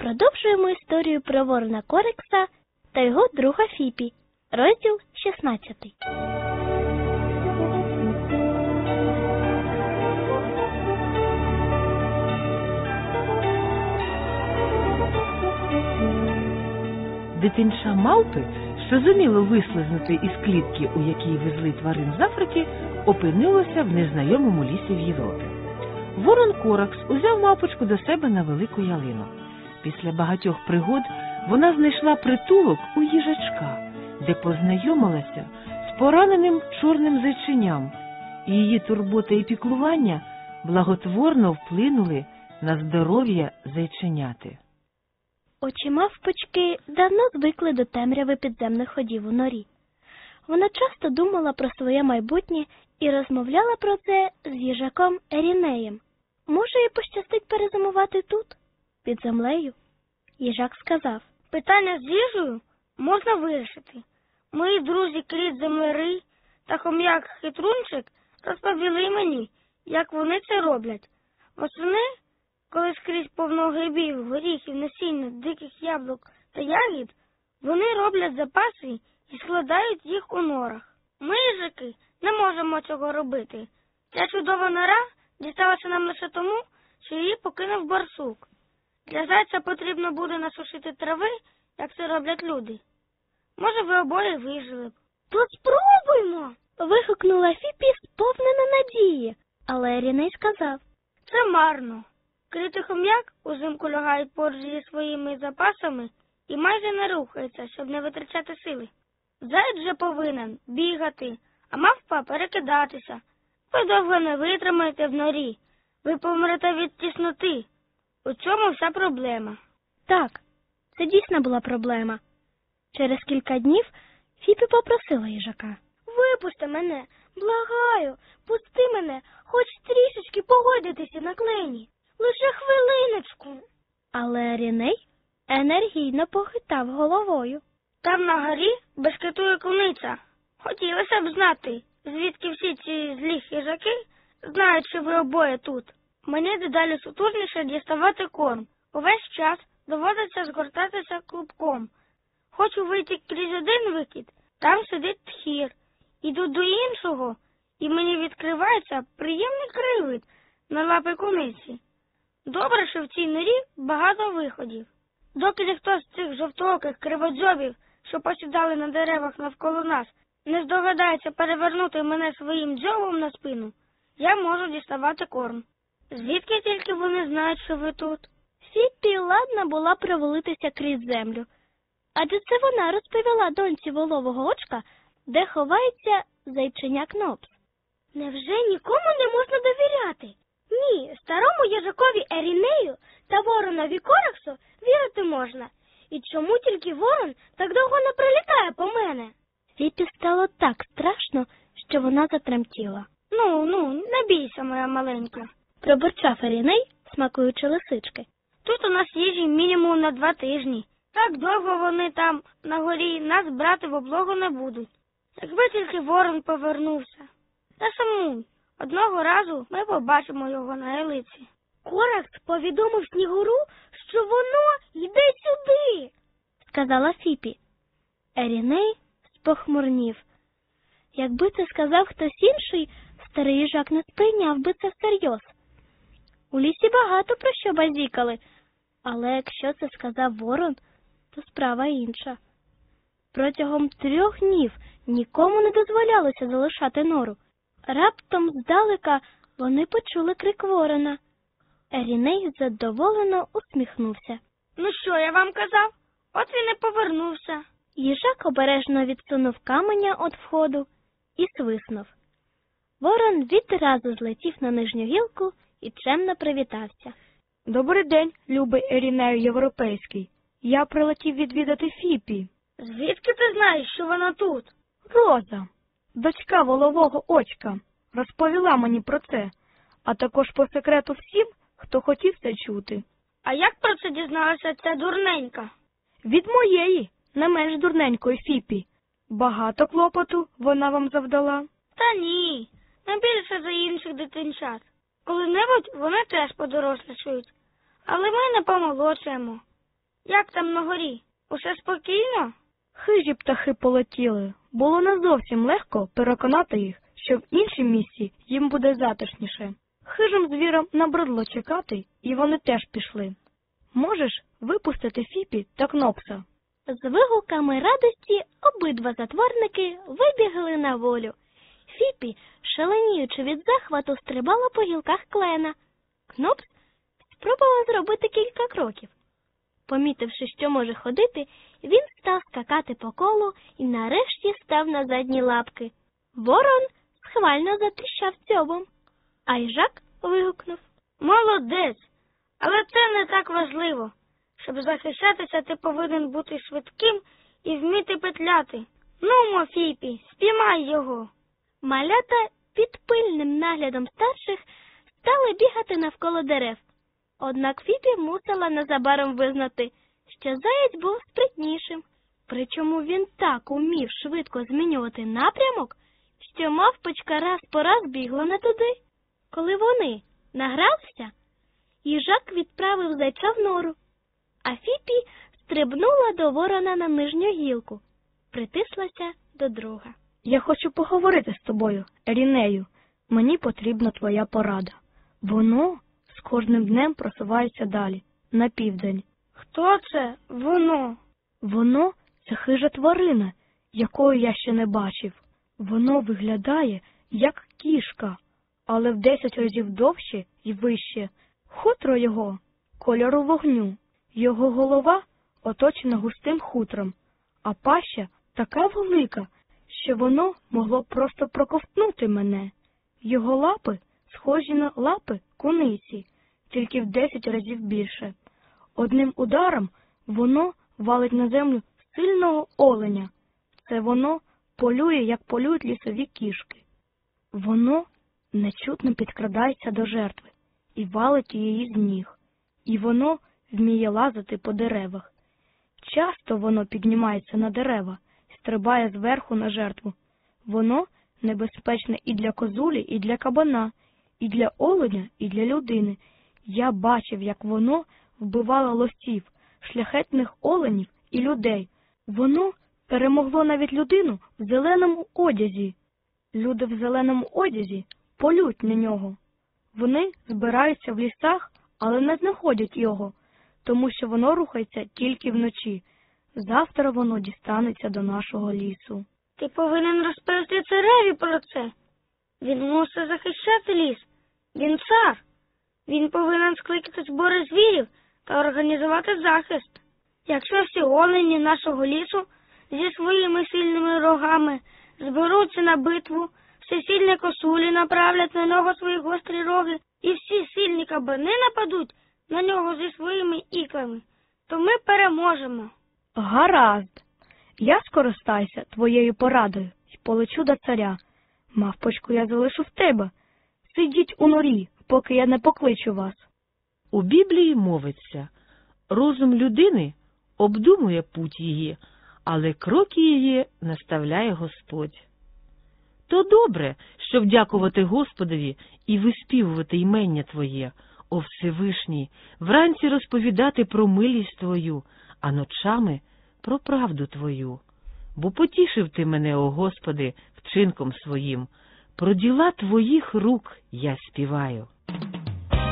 Продовжуємо історію про Ворона Корекса та його друга Фіпі. Розділ 16. Дитинча мавпи, що зуміло вислизнути із клітки, у якій везли тварин з Африки, опинилося в незнайомому лісі в Європі. Ворон Корекс узяв мавпочку до себе на велику ялину. Після багатьох пригод вона знайшла притулок у їжачка, де познайомилася з пораненим чорним зайченям, і її турбота і піклування благотворно вплинули на здоров'я зайченяти. Очі мавпочки давно звикли до темряви підземних ходів у норі. Вона часто думала про своє майбутнє і розмовляла про це з їжаком Ерінеєм. Може, їй пощастить перезимувати тут, під землею? Їжак сказав: питання з їжею можна вирішити. Мої друзі Кріт Землерий та хом'як Хитрунчик розповіли мені, як вони це роблять. Восени, коли скрізь повно грибів, горіхів, насіння, диких яблук та ягід, вони роблять запаси і складають їх у норах. Ми, їжаки, не можемо цього робити. Ця чудова нора дісталася нам лише тому, що її покинув барсук. Для зайця потрібно буде насушити трави, як це роблять люди. Може, ви обоє вижили б. То спробуймо! Вигукнула Фіпі, сповнена надії. Але Еріней сказав: це марно. Кріт і хом'як узимку лягають поруч зі своїми запасами і майже не рухаються, щоб не витрачати сили. Заєць же повинен бігати, а мавпа перекидатися. Ви довго не витримаєте в норі. Ви помрете від тісноти. У цьому вся проблема. Так, це дійсно була проблема. Через кілька днів Фіпі попросила їжака: випусти мене, благаю, пусти мене, хоч трішечки погодитися на клені. Лише хвилиночку. Але Еріней енергійно похитав головою. Там на горі бешкетує куниця. Хотілося б знати, звідки всі ці злі хижаки знають, що ви обоє тут. Мені дедалі сутужніше діставати корм. Увесь час доводиться згортатися клубком. Хочу вийти крізь один викид, там сидить тхір. Іду до іншого, і мені відкривається приємний краєвид на лапи куниці. Добре, що в цій норі багато виходів. Доки ніхто з цих жовтооких криводзьобів, що посідали на деревах навколо нас, не здогадається перевернути мене своїм дзьобом на спину, я можу діставати корм. Звідки тільки вони знають, що ви тут? Фіпі ладна була провалитися крізь землю. Адже це вона розповіла доньці волового очка, де ховається зайченя Кнопс. Невже нікому не можна довіряти? Ні, старому їжакові Ерінею та воронові Корексу вірити можна. І чому тільки ворон так довго не прилітає по мене? Фіпі стало так страшно, що вона затремтіла. Ну, не бійся, моя маленька, пробурчав Еріней, смакуючи лисички. Тут у нас їжі мінімум на 2 тижні. Так довго вони там, на горі, нас брати в облогу не будуть. Якби тільки ворон повернувся. Та сумуй, одного разу ми побачимо його на ялиці. Корекс повідомив Снігуру, що воно йде сюди, сказала Фіпі. Еріней спохмурнів. Якби це сказав хтось інший, старий їжак не сприйняв би це всерйоз. У лісі багато про що базікали, але якщо це сказав ворон, то справа інша. Протягом 3 днів нікому не дозволялося залишати нору. Раптом здалека вони почули крик ворона. Еріней задоволено усміхнувся. Ну що я вам казав? От він і повернувся. Їжак обережно відсунув каменя від входу і свиснув. Ворон відразу злетів на нижню гілку і чемно привітався. Добрий день, любий Ерінею Європейський. Я прилетів відвідати Фіпі. Звідки ти знаєш, що вона тут? Роза, дочка волового очка, розповіла мені про це, а також по секрету всім, хто хотів це чути. А як про це дізналася ця дурненька? Від моєї, не менш дурненької Фіпі. Багато клопоту вона вам завдала? Та ні, не більше за інших дитинчат. Коли-небудь вони теж подорослішають, але ми не помолодшаємо. Як там на горі? Усе спокійно? Хижі птахи полетіли. Було не зовсім легко переконати їх, що в іншому місці їм буде затишніше. Хижим звірам набридло чекати, і вони теж пішли. Можеш випустити Фіпі та Кнопса? З вигуками радості обидва затворники вибігли на волю. Фіпі, шаленіючи від захвату, стрибала по гілках клена. Кнопс спробував зробити кілька кроків. Помітивши, що може ходити, він став скакати по колу і нарешті став на задні лапки. Ворон схвально затріщав дзьобом, а їжак вигукнув: Молодець! Але це не так важливо. Щоб захищатися, ти повинен бути швидким і вміти петляти. Нумо, Фіпі, спіймай його. Малята під пильним наглядом старших стали бігати навколо дерев. Однак Фіпі мусила незабаром визнати, що заєць був спритнішим. Причому він так умів швидко змінювати напрямок, що мавпочка раз по раз бігла не туди. Коли вони награлися, їжак відправив зайця в нору, а Фіпі стрибнула до ворона на нижню гілку, притислася до друга. Я хочу поговорити з тобою, Ерінею. Мені потрібна твоя порада. Воно з кожним днем просувається далі, на південь. Хто це воно? Воно – це хижа тварина, якої я ще не бачив. Воно виглядає, як кішка, але в 10 разів довше і вище. Хутро його – кольору вогню. Його голова оточена густим хутром, а паща така велика, що воно могло б просто проковтнути мене. Його лапи схожі на лапи куниці, тільки в 10 разів більше. Одним ударом воно валить на землю сильного оленя. Це воно полює, як полюють лісові кішки. Воно нечутно підкрадається до жертви і валить її з ніг. І воно вміє лазити по деревах. Часто воно піднімається на дерева, стрибає зверху на жертву. Воно небезпечне і для козулі, і для кабана, і для оленя, і для людини. Я бачив, як воно вбивало лосів, шляхетних оленів і людей. Воно перемогло навіть людину в зеленому одязі. Люди в зеленому одязі полють на нього. Вони збираються в лісах, але не знаходять його, тому що воно рухається тільки вночі. Завтра воно дістанеться до нашого лісу. Ти повинен розповісти цареві про це. Він мусить захищати ліс. Він цар. Він повинен скликати збори звірів та організувати захист. Якщо всі олені нашого лісу зі своїми сильними рогами зберуться на битву, всі сильні косулі направлять на нього свої гострі роги, і всі сильні кабани нападуть на нього зі своїми іклами, то ми переможемо. Гаразд. Я скористаюся твоєю порадою і полечу до царя. Мавпочку я залишу в тебе. Сидіть у норі, поки я не покличу вас. У Біблії мовиться: розум людини обдумує путь її, але кроки її наставляє Господь. То добре, щоб дякувати Господові і виспівувати імення Твоє, о Всевишній, вранці розповідати про милість Твою, а ночами про правду Твою. Бо потішив Ти мене, о Господи, вчинком своїм, про діла Твоїх рук я співаю.